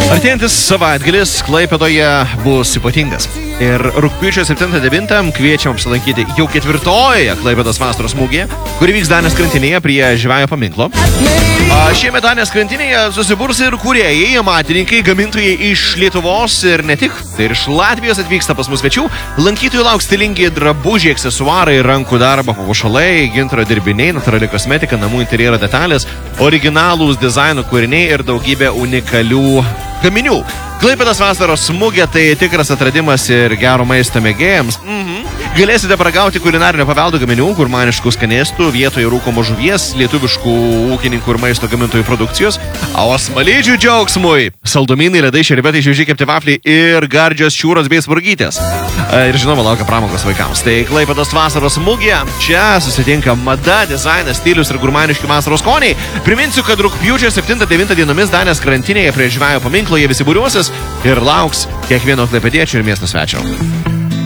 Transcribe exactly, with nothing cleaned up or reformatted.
Artėjantis savaitgalis Klaipėdoje bus ypatingas. Ir rugpjūčio septintą devintą kviečiam apsilankyti jau ketvirtojoje Klaipėdos vasaros mugėje, kuri vyks Danės krantinėje prie Žvejo paminklo. Šiemet Danės krantinėje susiburs ir kūrėjai, amatininkai, gamintojai iš Lietuvos ir ne tik. Tai ir iš Latvijos atvyksta pas mus svečių. Lankytojų lauks stilingi drabužiai, aksesuarai, rankų darbo papuošalai, gintaro dirbiniai, natūrali kosmetika, namų interjero detalės, originalūs dizaino kūriniai ir daugybė unikalių gaminių. Klaipėdos vasaros mugė tai tikras atradimas ir gero maisto mėgėjams. Mhm. Galėsite paragauti kulinarinio paveldo gaminių, gurmaniškų skanėstų, vietoje rūkomo žuvies, lietuviškų ūkininkų ir maisto gamintojų produkcijos, o smaližių džiaugsmui saldumynai, ledai, šerbetai, šviežiai kepti vafliai ir gardžios šiūros bei spurgytės. Ir žinoma, laukia pramogos vaikams. Tai Klaipėdos vasaros mugė, čia susitinka mada, dizainas, stilius ir gurmaniški vasaros skoniai. Priminsiu, kad rugpjūčio septintą devintą dienomis Danės krantinėje prie Žvejo paminklo jie visi būriuosis ir lauks kiekvieno klaipėdiečio ir miesto svečio.